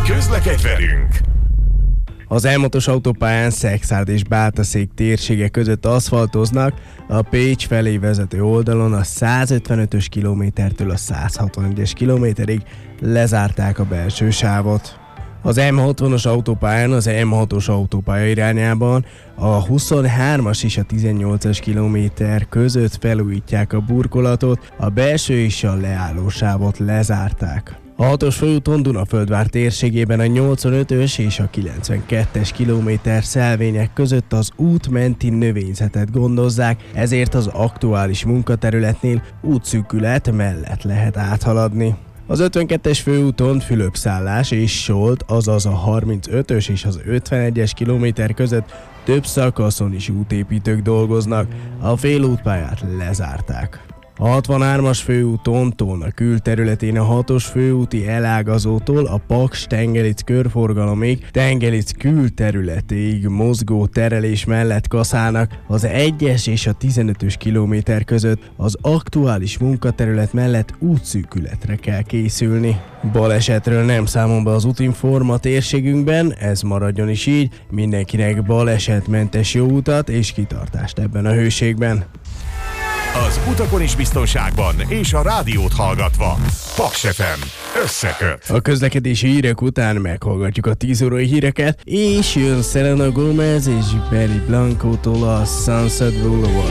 Közlekedj velünk! Az M6-os autópályán Szekszárd és Bátaszék térsége között aszfaltoznak, a Pécs felé vezető oldalon a 155-ös kilométertől a 161-es kilométerig lezárták a belső sávot. Az M60-os autópályán az M6-os autópálya irányában a 23-as és a 18-as kilométer között felújítják a burkolatot, a belső és a leálló sávot lezárták. A 6-os főúton Dunaföldvár térségében a 85-ös és a 92-es kilométer szelvények között az út menti növényzetet gondozzák, ezért az aktuális munkaterületnél útszűkület mellett lehet áthaladni. Az 52-es főúton Fülöpszállás és Solt, azaz a 35-ös és az 51-es kilométer között több szakaszon is útépítők dolgoznak, a félútpályát lezárták. A 63-as főúton Tolna külterületén a 6-os főúti elágazótól a Paks-Tengelic körforgalomig, Tengelic külterületéig mozgó terelés mellett kaszálnak, az 1-es és a 15-ös kilométer között az aktuális munkaterület mellett útszűkületre kell készülni. Balesetről nem számol be az Útinform a térségünkben, ez maradjon is így, mindenkinek balesetmentes jó utat és kitartást ebben a hőségben. Az utakon is biztonságban, és a rádiót hallgatva. Paks FM összeköt. A közlekedési hírek után meghallgatjuk a 10 órai híreket, és jön Selena Gomez és Benny Blanco-tól a Sunset Boulevard.